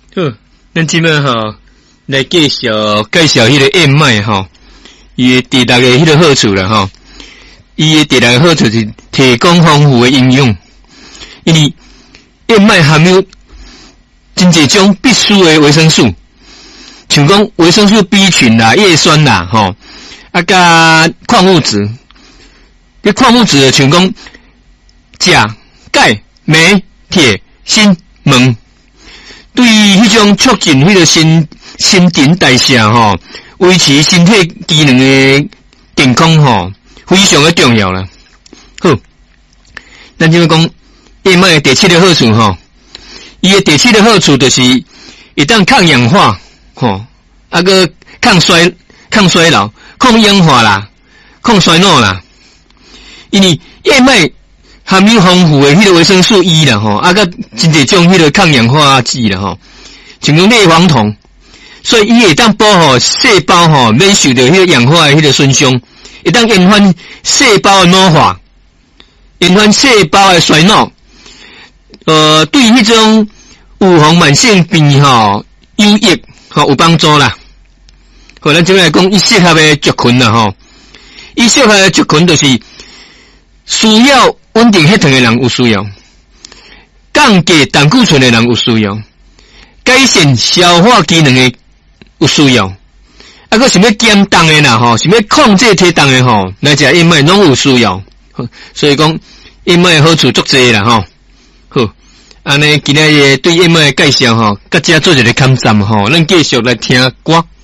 好，咱即摆吼来介绍迄个燕麦吼，伊第六个迄个好处啦吼。伊第六个好处是提供丰富的营养，因为燕麦含有真侪种必需的维生素，像讲维生素 B 群啦、叶酸啦吼，甲矿物质。这矿物质像讲钾、钙、镁、铁、锌、锰。对于迄种促进迄个新陈代谢吼，维持身体机能的健康吼，非常的重要啦。好，咱即个讲燕麦的第七个好处吼，伊的第七个好处就是会当抗氧化吼，个抗衰老、抗氧化啦、抗衰老啦。因为燕麦含有丰富的迄个维生素 E 啦吼，甲真侪种迄个抗氧化剂啦吼，像讲类黄酮，所以伊会当保护细胞吼免受到迄个氧化的迄个损伤，会当延缓细胞的老化，延缓细胞的衰老。对迄种预防慢性病吼有益吼有帮助啦。好，咱即来讲伊适合的族群啦吼，伊适合的族群就是需要稳定血糖的人有需要，降低胆固醇的人有需要，改善消化机能的有需要，个想要减重的啦吼，想要控制体重的吼，来食燕麦拢有需要。所以讲燕麦的好处足侪啦吼。好，安尼今日对燕麦的介绍吼，甲遮做一个勘赞吼，咱继续来听歌。